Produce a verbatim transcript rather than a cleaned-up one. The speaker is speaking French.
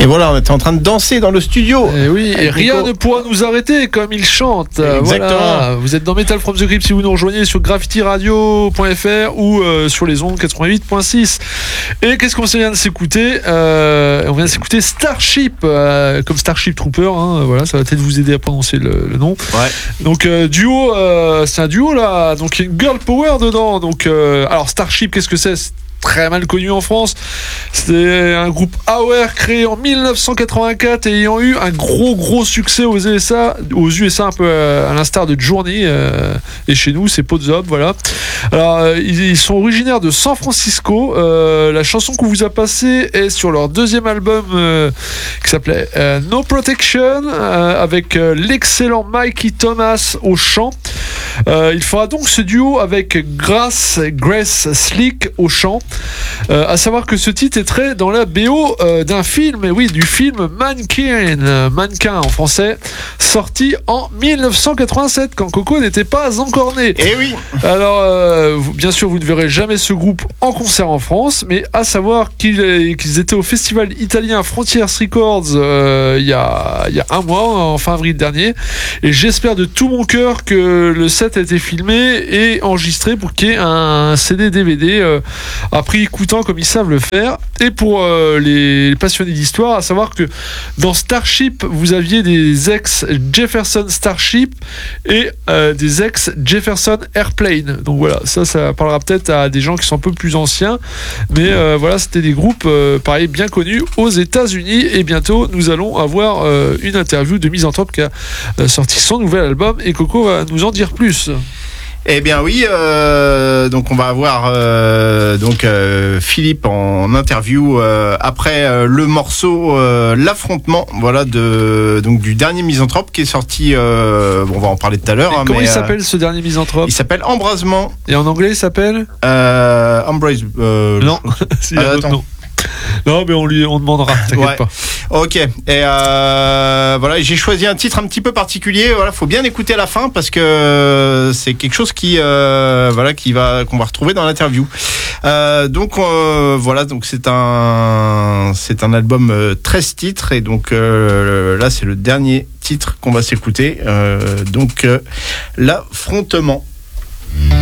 Et voilà, on était en train de danser dans le studio. Et oui, et rien Nico. ne pourra nous arrêter comme il chante. Exactement. Voilà. Vous êtes dans Metal from the Crypt si vous nous rejoignez sur graffiti radio point f r ou euh, sur les ondes quatre-vingt-huit point six. Et qu'est-ce qu'on vient de s'écouter euh, On vient de s'écouter Starship, euh, comme Starship Trooper. Hein, voilà, ça va peut-être vous aider à prononcer le, le nom. Ouais. Donc euh, duo, euh, c'est un duo là. Donc il y a une girl power dedans. Donc euh, alors Starship, qu'est-ce que c'est ? Très mal connu en France. C'est un groupe Aware créé en dix-neuf cent quatre-vingt-quatre et ayant eu un gros gros succès aux U S A, aux U S A un peu à l'instar de Journey euh, et chez nous c'est Podzop, voilà. Alors euh, ils sont originaires de San Francisco. Euh, la chanson qu'on vous a passée est sur leur deuxième album euh, qui s'appelait euh, No Protection euh, avec euh, l'excellent Mikey Thomas au chant. Euh, il fera donc ce duo avec Grace, Grace Slick au chant. Euh, à savoir que ce titre est très dans la B O euh, d'un film, et oui, du film Mannequin, euh, Mannequin en français, sorti en dix-neuf cent quatre-vingt-sept quand Coco n'était pas encore né. Et oui. Alors, euh, vous, bien sûr, vous ne verrez jamais ce groupe en concert en France, mais à savoir qu'ils, qu'ils étaient au festival italien Frontiers Records euh, il y a, il y a un mois, en fin avril dernier, et j'espère de tout mon cœur que le set a été filmé et enregistré pour qu'il y ait un C D D V D euh, à prix coûtant comme ils savent le faire. Et pour euh, les passionnés d'histoire, à savoir que dans Starship, vous aviez des ex-Jefferson Starship et euh, des ex-Jefferson Airplane. Donc voilà, ça, ça parlera peut-être à des gens qui sont un peu plus anciens. Mais euh, voilà, c'était des groupes, euh, pareil, bien connus aux États-Unis. Et bientôt, nous allons avoir euh, une interview de Misanthrope qui a euh, sorti son nouvel album. Et Coco va nous en dire plus. Eh bien oui, euh, donc on va avoir euh, donc euh, Philippe en interview euh, après euh, le morceau euh, L'affrontement, voilà de donc du dernier Misanthrope qui est sorti. Euh, bon, on va en parler tout à l'heure. Et hein, comment mais, il s'appelle euh, ce dernier Misanthrope ? Il s'appelle Embrasement. Et en anglais, il s'appelle Euh, Embrace. Euh, Non, il y a euh, d'autres attends. noms. Non, mais on lui on demandera, t'inquiète Ouais. pas. Ok. Et euh, voilà, j'ai choisi un titre un petit peu particulier. Voilà, faut bien écouter la fin parce que c'est quelque chose qui, euh, voilà, qui va qu'on va retrouver dans l'interview. Euh, donc euh, voilà, donc c'est un c'est un album euh, treize titres et donc euh, là c'est le dernier titre qu'on va s'écouter. Euh, donc euh, L'affrontement.